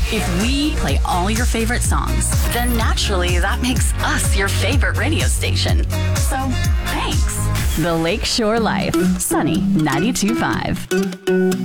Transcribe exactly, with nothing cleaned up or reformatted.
If we play all your favorite songs, then naturally that makes us your favorite radio station. So, thanks. The Lakeshore Life, Sunny ninety-two point five.